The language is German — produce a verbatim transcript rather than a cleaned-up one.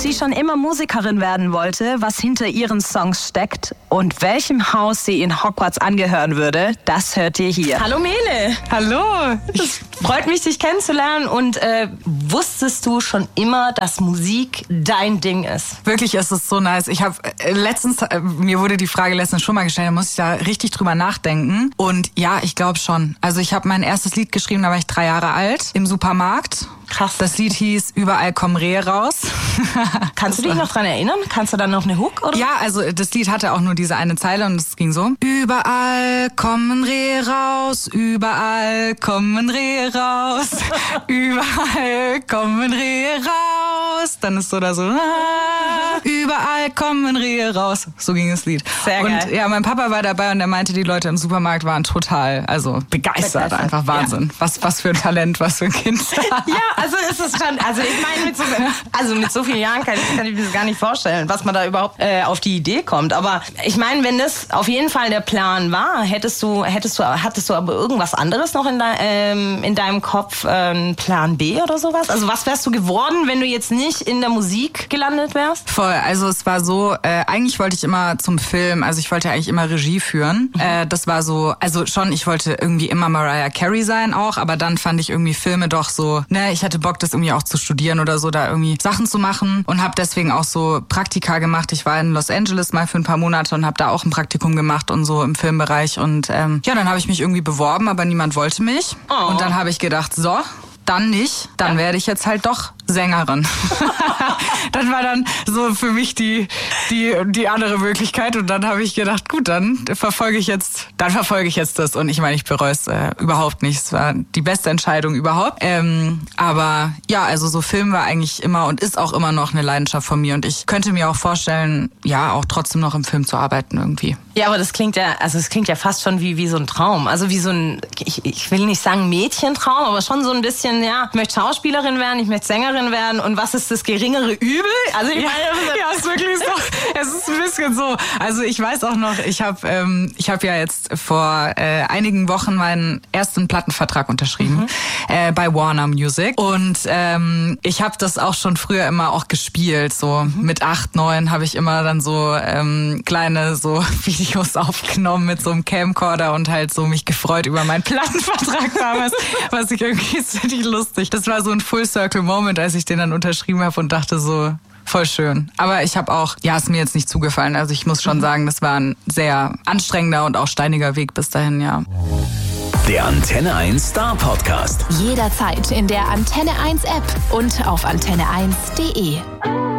sie schon immer Musikerin werden wollte, was hinter ihren Songs steckt und welchem Haus sie in Hogwarts angehören würde, das hört ihr hier. Hallo Mele. Hallo. Es freut mich, dich kennenzulernen. Und äh, wusstest du schon immer, dass Musik dein Ding ist? Wirklich, ist es so nice. Ich habe äh, letztens, äh, mir wurde die Frage letztens schon mal gestellt, da muss ich da richtig drüber nachdenken. Und ja, ich glaube schon. Also ich habe mein erstes Lied geschrieben, da war ich drei Jahre alt, im Supermarkt. Krass. Das Lied hieß Überall kommen Rehe raus. Kannst du dich noch dran erinnern? Kannst du dann noch eine Hook, oder? Ja, also das Lied hatte auch nur diese eine Zeile und es ging so. Überall kommen Rehe raus, überall kommen Rehe raus, überall kommen Rehe raus. Dann ist so da so, ah, überall kommen Rehe raus. So ging das Lied. Sehr geil. Und ja, mein Papa war dabei und er meinte, die Leute im Supermarkt waren total, also begeistert, begeistert. Einfach Wahnsinn. Ja. Was, was für ein Talent, was für ein Kind. Ja, also ist es schon, also ich meine, mit so, also mit so vielen Jahren kann ich, kann ich mir das gar nicht vorstellen, was man da überhaupt äh, auf die Idee kommt. Aber ich meine, wenn das auf jeden Fall der Plan war, hättest du, hättest du, hattest du aber irgendwas anderes noch in, de, ähm, in deinem Kopf, ähm, Plan B oder sowas? Also was wärst du geworden, wenn du jetzt nicht in der Musik gelandet wärst? Voll, also es war so, äh, eigentlich wollte ich immer zum Film, also ich wollte eigentlich immer Regie führen. Mhm. Äh, das war so, also schon, ich wollte irgendwie immer Mariah Carey sein auch, aber dann fand ich irgendwie Filme doch so, ne, ich hatte Bock, das irgendwie auch zu studieren oder so, da irgendwie Sachen zu machen und habe deswegen auch so Praktika gemacht. Ich war in Los Angeles mal für ein paar Monate und habe da auch ein Praktikum gemacht und so im Filmbereich und ähm, ja, dann habe ich mich irgendwie beworben, aber niemand wollte mich. Oh. Und dann habe ich gedacht, so, dann nicht, dann werde ich jetzt halt doch Sängerin. Das war dann so für mich die die die andere Möglichkeit und dann habe ich gedacht, gut, dann verfolge ich jetzt, dann verfolge ich jetzt das und ich meine, ich bereue es äh, überhaupt nicht. Es war die beste Entscheidung überhaupt. Ähm, aber ja, also so Film war eigentlich immer und ist auch immer noch eine Leidenschaft von mir und ich könnte mir auch vorstellen, ja, auch trotzdem noch im Film zu arbeiten irgendwie. Ja, aber das klingt ja, also es klingt ja fast schon wie wie so ein Traum, also wie so ein, ich, ich will nicht sagen Mädchentraum, aber schon so ein bisschen, ja, ich möchte Schauspielerin werden, ich möchte Sängerin werden und was ist das geringere Übel? Also ich ja, meine, ja, ist wirklich so. Es ist ein bisschen so. Also ich weiß auch noch, ich habe ähm, ich habe ja jetzt vor äh, einigen Wochen meinen ersten Plattenvertrag unterschrieben mhm. äh, bei Warner Music und ähm, ich habe das auch schon früher immer auch gespielt. So mhm. mit acht, neun habe ich immer dann so ähm, kleine so Videos aufgenommen mit so einem Camcorder und halt so mich gefreut über meinen Plattenvertrag damals, was ich irgendwie ist richtig lustig. Das war so ein Full-Circle-Moment, als ich den dann unterschrieben habe und dachte so, voll schön. Aber ich habe auch, ja, ist mir jetzt nicht zugefallen. Also ich muss schon mhm. sagen, das war ein sehr anstrengender und auch steiniger Weg bis dahin, ja. Der Antenne eins Star Podcast. Jederzeit in der Antenne eins App und auf antenne eins punkt de.